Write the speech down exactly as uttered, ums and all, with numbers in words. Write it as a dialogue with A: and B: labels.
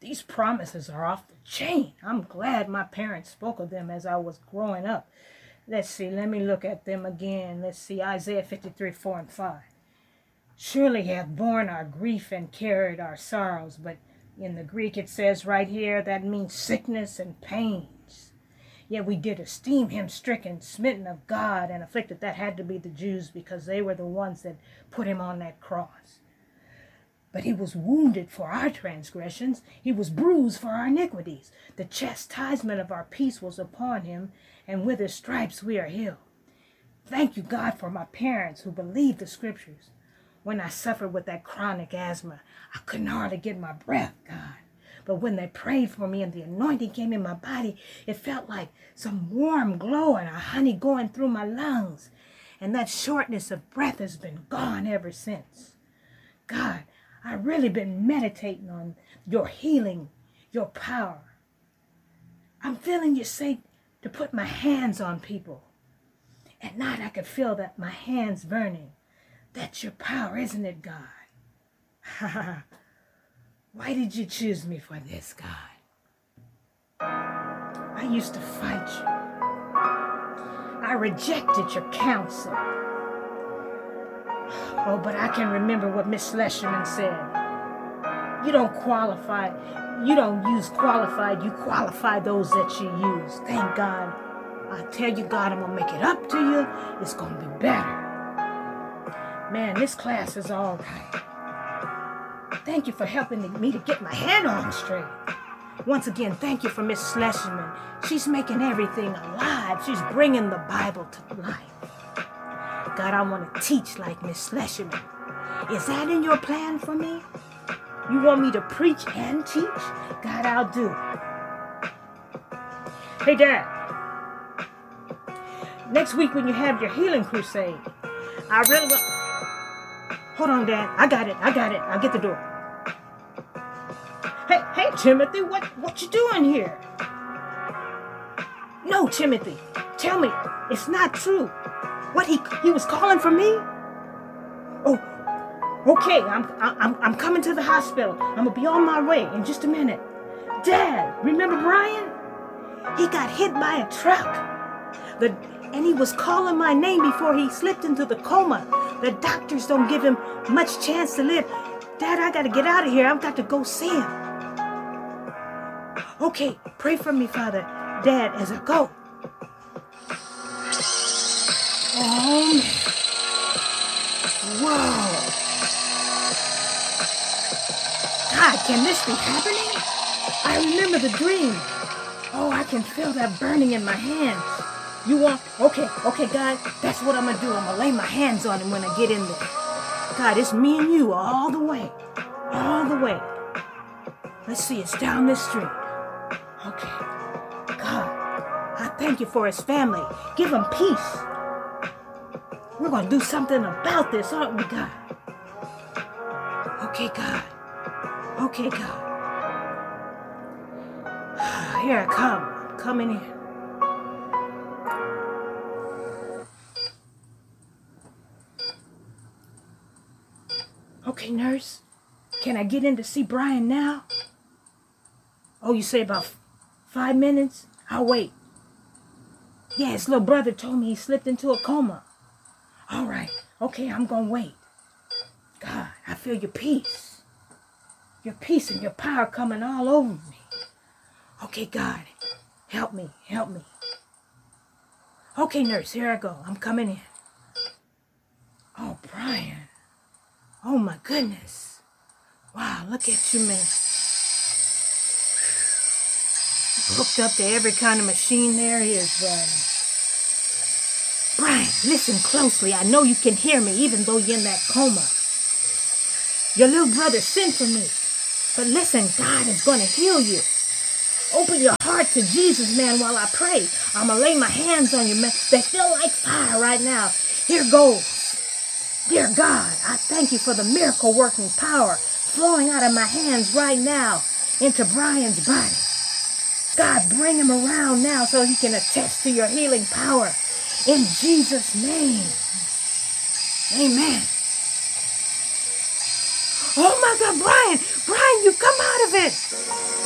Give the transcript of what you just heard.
A: These promises are off the chain. I'm glad my parents spoke of them as I was growing up. Let's see, let me look at them again. Let's see, Isaiah fifty-three, four and five. Surely he hath borne our grief and carried our sorrows. But in the Greek it says right here, that means sickness and pains. Yet we did esteem him stricken, smitten of God, and afflicted. That had to be the Jews, because they were the ones that put him on that cross. But he was wounded for our transgressions. He was bruised for our iniquities. The chastisement of our peace was upon him, and with his stripes we are healed. Thank you, God, for my parents who believed the scriptures. When I suffered with that chronic asthma, I couldn't hardly get my breath, God. But when they prayed for me and the anointing came in my body, it felt like some warm glow and a honey going through my lungs. And that shortness of breath has been gone ever since. God, I've really been meditating on your healing, your power. I'm feeling you say to put my hands on people. At night I could feel that my hands burning. That's your power, isn't it, God? Ha ha. Why did you choose me for this, God? I used to fight you. I rejected your counsel. Oh, but I can remember what Miss Lesherman said. You don't qualify. You don't use qualified. You qualify those that you use. Thank God. I tell you, God, I'm going to make it up to you. It's going to be better. Man, this class is all right. Thank you for helping me to get my head on straight. Once again, thank you for Miss Lesherman. She's making everything alive. She's bringing the Bible to life. God, I want to teach like Miss Lesherman. Is that in your plan for me? You want me to preach and teach? God, I'll do it. Hey, Dad. Next week when you have your healing crusade, I really want... Hold on, Dad. I got it. I got it. I'll get the door. Hey, hey, Timothy, what, what you doing here? No, Timothy. Tell me, it's not true. What, he he was calling for me? Oh, okay, I'm I'm I'm coming to the hospital. I'm gonna be on my way in just a minute. Dad, remember Brian? He got hit by a truck. The and he was calling my name before he slipped into the coma. The doctors don't give him much chance to live. Dad, I gotta get out of here. I've got to go see him. Okay, pray for me, Father. Dad, as I go. Oh, man. Whoa. God, can this be happening? I remember the dream. Oh, I can feel that burning in my hands. You want... Okay, okay, God, that's what I'm going to do. I'm going to lay my hands on him when I get in there. God, it's me and you all the way. All the way. Let's see, it's down this street. Okay. God, I thank you for his family. Give him peace. We're going to do something about this, aren't we, God? Okay, God. Okay, God. Here I come. I'm coming in. Okay, nurse. Can I get in to see Brian now? Oh, you say about f- five minutes? I'll wait. Yeah, his little brother told me he slipped into a coma. All right. Okay, I'm going to wait. God, I feel your peace. Your peace and your power coming all over me. Okay, God, help me, help me. Okay, nurse, here I go. I'm coming in. Oh, Brian. Oh, my goodness. Wow, look at you, man. Hooked up to every kind of machine there is, Brian. Brian, listen closely. I know you can hear me even though you're in that coma. Your little brother sent for me. But listen, God is going to heal you. Open your heart to Jesus, man, while I pray. I'm going to lay my hands on you, man. They feel like fire right now. Here goes. Dear God, I thank you for the miracle-working power flowing out of my hands right now into Brian's body. God, bring him around now so he can attest to your healing power. In Jesus' name. Amen. Oh my God, Brian, Brian, you come out of ahead.